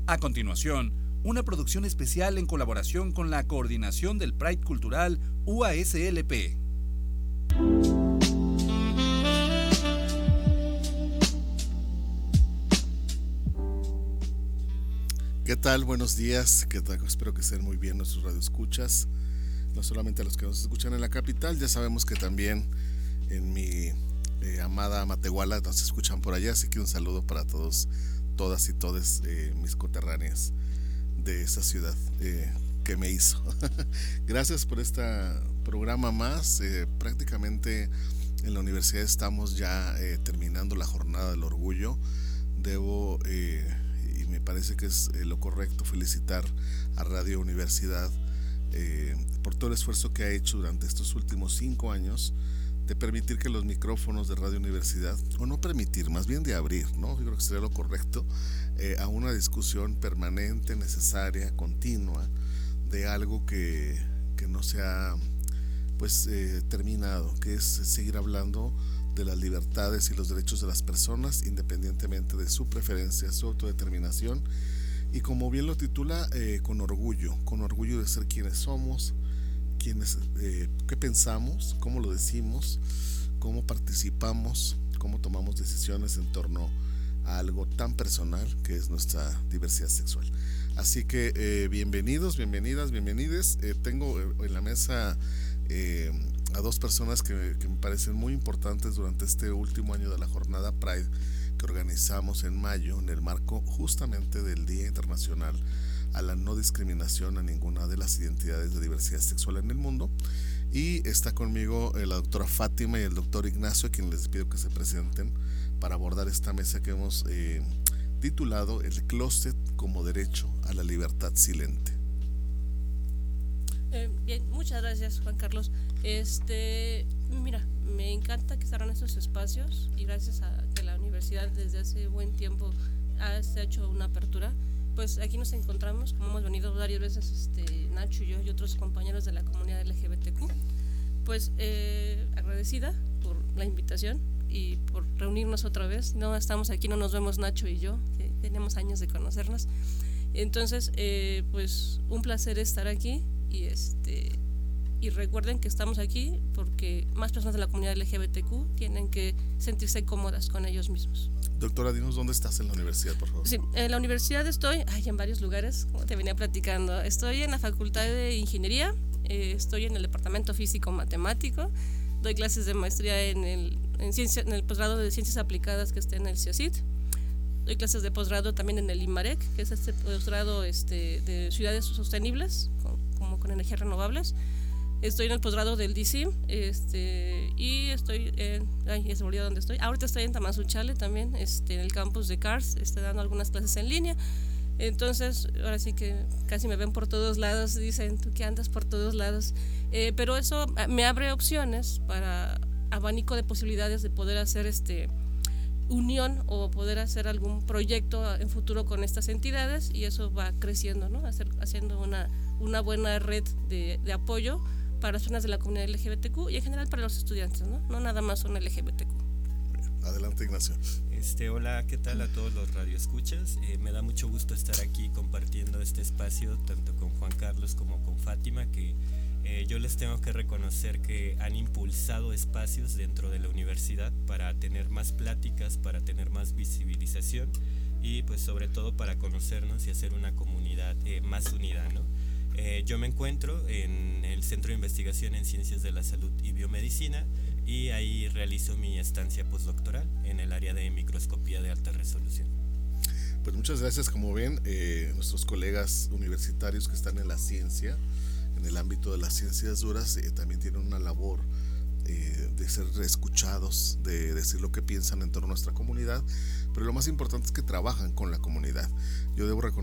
A continuación, una producción especial en colaboración con la Coordinación del Pride Cultural UASLP. ¿Qué tal? Buenos días. ¿Qué tal? Espero que estén muy bien nuestros radioescuchas. No solamente a los que nos escuchan en la capital, ya sabemos que también en mi amada Matehuala nos escuchan por allá, así que un saludo para todos, todas y todes mis coterráneas de esa ciudad que me hizo. Gracias por este programa más. Prácticamente en la universidad estamos ya terminando la jornada del orgullo. Debo y me parece que es lo correcto felicitar a Radio Universidad por todo el esfuerzo que ha hecho durante estos últimos 5 años de permitir que los micrófonos de Radio Universidad, o no permitir, más bien de abrir, ¿no? Yo creo que sería lo correcto, a una discusión permanente, necesaria, continua, de algo que no se ha pues terminado, que es seguir hablando de las libertades y los derechos de las personas independientemente de su preferencia, su autodeterminación, y como bien lo titula, con orgullo de ser quienes somos, qué pensamos, cómo lo decimos, cómo participamos, cómo tomamos decisiones en torno a algo tan personal que es nuestra diversidad sexual. Así que bienvenidos, bienvenidas, bienvenides. Tengo en la mesa a dos personas que me parecen muy importantes durante este último año de la jornada Pride que organizamos en mayo en el marco justamente del Día Internacional a la no discriminación a ninguna de las identidades de diversidad sexual en el mundo. Y está conmigo la doctora Fátima y el doctor Ignacio, a quien les pido que se presenten para abordar esta mesa que hemos titulado El Closet como Derecho a la Libertad Silente. Bien, muchas gracias, Juan Carlos. Mira, me encanta que estarán estos espacios y gracias a que la universidad desde hace buen tiempo se ha hecho una apertura. Pues aquí nos encontramos, como hemos venido varias veces Nacho y yo y otros compañeros de la comunidad LGBTQ, pues agradecida por la invitación y por reunirnos otra vez. No estamos aquí, no nos vemos Nacho y yo, que tenemos años de conocernos. Entonces, pues un placer estar aquí y recuerden que estamos aquí porque más personas de la comunidad LGBTQ tienen que sentirse cómodas con ellos mismos. Doctora, dinos dónde estás en la universidad, por favor. Sí, en la universidad estoy en varios lugares, como te venía platicando. Estoy en la Facultad de Ingeniería, estoy en el Departamento Físico-Matemático, doy clases de maestría en el posgrado de Ciencias Aplicadas que está en el CIOCIT. Doy clases de posgrado también en el IMAREC, que es posgrado de ciudades sostenibles, como con energías renovables. Estoy en el posgrado del DICIM y estoy ya se me olvidó dónde estoy. Ahorita estoy en Tamazunchale también, en el campus de CARS, dando algunas clases en línea. Entonces, ahora sí que casi me ven por todos lados, dicen, tú que andas por todos lados. Pero eso me abre opciones para abanico de posibilidades de poder hacer unión o poder hacer algún proyecto en futuro con estas entidades, y eso va creciendo, ¿no? Haciendo una buena red de apoyo para las personas de la comunidad LGBTQ y en general para los estudiantes, no nada más son LGBTQ. Adelante, Ignacio. Hola, ¿qué tal a todos los radioescuchas? Me da mucho gusto estar aquí compartiendo este espacio tanto con Juan Carlos como con Fátima, que yo les tengo que reconocer que han impulsado espacios dentro de la universidad para tener más pláticas, para tener más visibilización y pues sobre todo para conocernos y hacer una comunidad más unida, ¿no? Yo me encuentro en el Centro de Investigación en Ciencias de la Salud y Biomedicina y ahí realizo mi estancia postdoctoral en el área de microscopía de alta resolución. Pues muchas gracias. Como ven, nuestros colegas universitarios que están en la ciencia, en el ámbito de las ciencias duras, también tienen una labor de ser escuchados, de decir lo que piensan en torno a nuestra comunidad, pero lo más importante es que trabajan con la comunidad. Yo debo reconocer